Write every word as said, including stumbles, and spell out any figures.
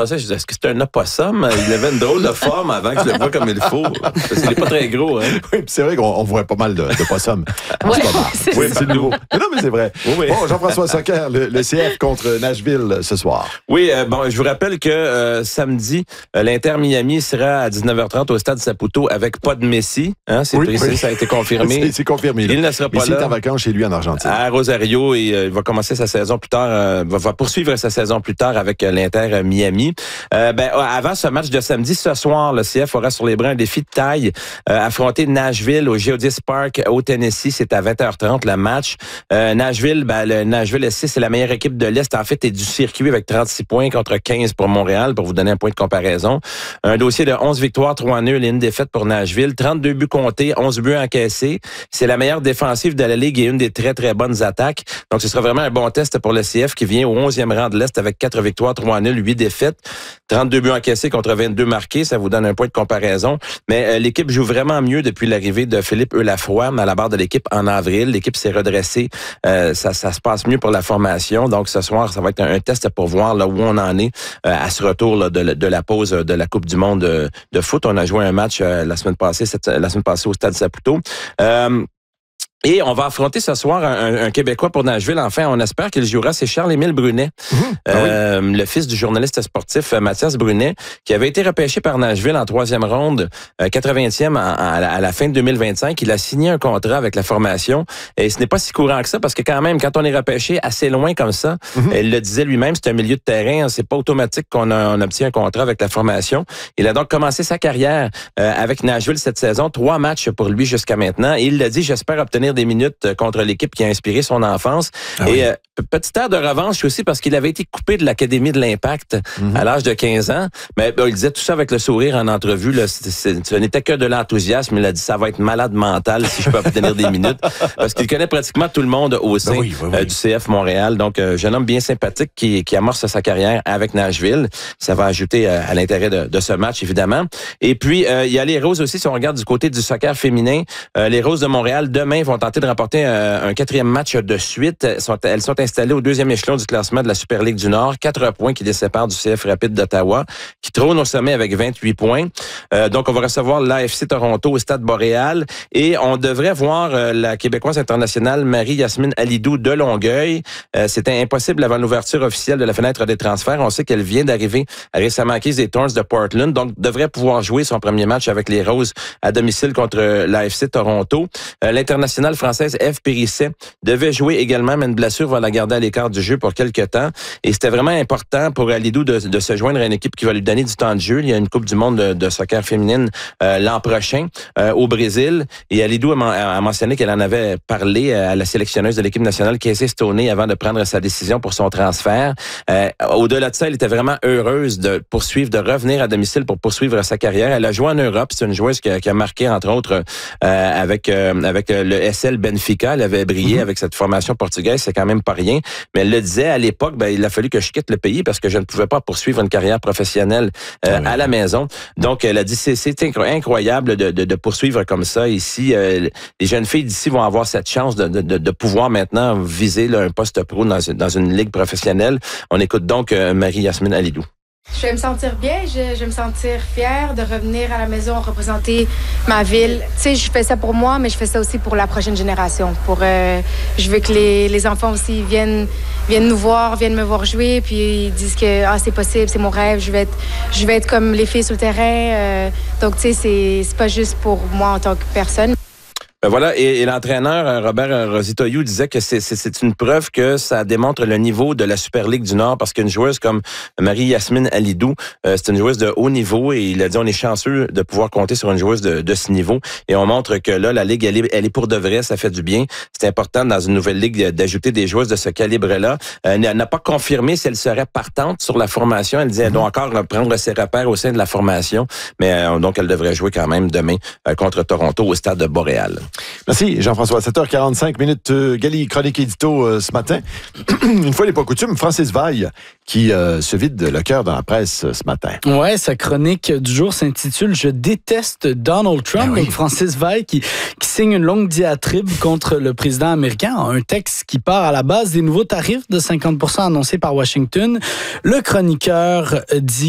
pensais, je disais, est-ce que c'est un opossum? Il avait une drôle de forme avant que je le voie comme il faut. Parce qu'il n'est pas très gros, hein? Oui, puis c'est vrai qu'on on voit pas mal de, de possums. Ouais, c'est oui, c'est nouveau. Mais non, mais c'est vrai. Oui, oui. Bon, Jean-François Soccer, le, le C F contre Nashville ce soir. Oui, euh, bon, je vous rappelle que euh, samedi, euh, l'Inter Miami sera à dix-neuf heures trente au stade Saputo avec pas de Messi. Hein, c'est oui, précis, oui. ça a été confirmé. c'est, c'est confirmé. Là. Il ne sera pas Messi là. est en vacances chez lui en Argentine. À Rosario, et euh, il va commencer sa saison plus tard, euh, va, va poursuivre sa saison plus tard avec euh, l'Inter euh, Miami. Euh, ben, avant ce match de samedi, ce soir, le C F aura sur les bras un défi de taille. Euh, affronter Nashville au Geodis Park au Tennessee, c'est à vingt heures trente le match. Euh, Nashville, ben, le Nashville S C, c'est la meilleure équipe de l'Est, en fait, et du circuit avec trente-six points contre quinze pour Montréal, pour vous donner un point de comparaison. Un dossier de onze victoires, trois nuls et une défaite pour Nashville. trente-deux buts comptés, onze buts encaissés. C'est la meilleure défensive de la Ligue et une des très, très bonnes attaques. Donc, ce sera vraiment un bon test pour le C F qui vient au onzième rang de l'Est avec quatre victoires, trois nuls, huit défaites. trente-deux buts encaissés contre vingt-deux marqués. Ça vous donne un point de comparaison. Mais euh, l'équipe joue vraiment mieux depuis l'arrivée de Philippe Eulafroy à la barre de l'équipe en avril. L'équipe s'est redressée. Euh, ça, ça se passe mieux pour la formation. Donc, ce soir, ça va être un, un test pour voir là où on en est euh, à ce retour là, de, de la pause de la Coupe du monde de, de foot. On a joué un match euh, la semaine passée, cette, la semaine passée au Stade Saputo. Euh, Et on va affronter ce soir un, un Québécois pour Nashville. Enfin, on espère qu'il jouera. C'est Charles-Émile Brunet, mmh, euh, oui. le fils du journaliste sportif Mathias Brunet, qui avait été repêché par Nashville en troisième ronde, euh, quatre-vingtième à, à, à la fin de deux mille vingt-cinq. Il a signé un contrat avec la formation. Et ce n'est pas si courant que ça, parce que quand même, quand on est repêché assez loin comme ça, mmh. il le disait lui-même, c'est un milieu de terrain. C'est pas automatique qu'on a, on obtient un contrat avec la formation. Il a donc commencé sa carrière euh, avec Nashville cette saison. Trois matchs pour lui jusqu'à maintenant. Et il l'a dit, j'espère obtenir des minutes contre l'équipe qui a inspiré son enfance. Ah et oui. euh, petit air de revanche aussi parce qu'il avait été coupé de l'Académie de l'Impact mm-hmm. à l'âge de quinze ans. Mais ben, il disait tout ça avec le sourire en entrevue. Là, c'est, c'est, ce n'était que de l'enthousiasme. Il a dit ça va être malade mental si je peux obtenir des minutes. Parce qu'il connaît pratiquement tout le monde au sein ben oui, ben oui. Euh, du C F Montréal. Donc, euh, jeune homme bien sympathique qui, qui amorce sa carrière avec Nashville. Ça va ajouter euh, à l'intérêt de, de ce match, évidemment. Et puis, euh, il y a les Roses aussi. Si on regarde du côté du soccer féminin, euh, les Roses de Montréal, demain, vont tenter de remporter un, un quatrième match de suite. Elles sont, elles sont installées au deuxième échelon du classement de la Super Ligue du Nord. Quatre points qui les séparent du C F Rapide d'Ottawa, qui trône au sommet avec vingt-huit points. Euh, donc, on va recevoir l'A F C Toronto au Stade Boréal. Et on devrait voir euh, la Québécoise internationale Marie-Yasmine Alidou de Longueuil. Euh, c'était impossible avant l'ouverture officielle de la fenêtre des transferts. On sait qu'elle vient d'arriver récemment acquise des Thorns de Portland. Donc, devrait pouvoir jouer son premier match avec les Roses à domicile contre l'A F C Toronto. Euh, l'internationale française Eve Périsset devait jouer également, mais une blessure va la garder à l'écart du jeu pour quelques temps. Et c'était vraiment important pour Alidou de, de se joindre à une équipe qui va lui donner du temps de jeu. Il y a une Coupe du monde de, de soccer féminine euh, l'an prochain euh, au Brésil. Et Alidou a, a mentionné qu'elle en avait parlé à la sélectionneuse de l'équipe nationale, Casey Stoney, avant de prendre sa décision pour son transfert. Euh, au-delà de ça, elle était vraiment heureuse de poursuivre, de revenir à domicile pour poursuivre sa carrière. Elle a joué en Europe. C'est une joueuse qui a, qui a marqué, entre autres, euh, avec, euh, avec le S L Benfica. Elle avait brillé mm-hmm. avec cette formation portugaise, c'est quand même pas rien. Mais elle le disait à l'époque, ben, il a fallu que je quitte le pays parce que je ne pouvais pas poursuivre une carrière professionnelle euh, oui. à la maison. Donc, elle a dit, c'est, c'est incroyable de, de, de poursuivre comme ça ici. Euh, les jeunes filles d'ici vont avoir cette chance de, de, de pouvoir maintenant viser là, un poste pro dans, dans une ligue professionnelle. On écoute donc euh, Marie-Yasmine Alidou. Je vais me sentir bien, je, je vais me sentir fière de revenir à la maison, représenter ma ville. Tu sais, je fais ça pour moi, mais je fais ça aussi pour la prochaine génération. Pour, euh, je veux que les, les enfants aussi viennent, viennent nous voir, viennent me voir jouer, puis ils disent que ah, c'est possible, c'est mon rêve, je vais être, je vais être comme les filles sur le terrain. Euh, donc, tu sais, c'est, c'est pas juste pour moi en tant que personne. Ben voilà, et, et l'entraîneur Robert Rositoyou disait que c'est, c'est, c'est une preuve que ça démontre le niveau de la Super Ligue du Nord, parce qu'une joueuse comme Marie-Yasmine Alidou, euh, c'est une joueuse de haut niveau, et il a dit on est chanceux de pouvoir compter sur une joueuse de, de ce niveau, et on montre que là, la Ligue, elle est, elle est pour de vrai, ça fait du bien. C'est important dans une nouvelle Ligue d'ajouter des joueuses de ce calibre-là. Euh, elle n'a pas confirmé si elle serait partante sur la formation, elle dit elle doit encore prendre ses repères au sein de la formation, mais euh, donc elle devrait jouer quand même demain euh, contre Toronto au Stade de Boréal. Merci Jean-François. sept heures quarante-cinq minutes, euh, Gali, chronique édito euh, ce matin. Une fois n'est pas coutume, Francis Vaille qui euh, se vide le cœur dans la presse euh, ce matin. Ouais, sa chronique du jour s'intitule « Je déteste Donald Trump ben ». Oui. Donc Francis Vaille qui, qui signe une longue diatribe contre le président américain, un texte qui part à la base des nouveaux tarifs de cinquante pour cent annoncés par Washington. Le chroniqueur dit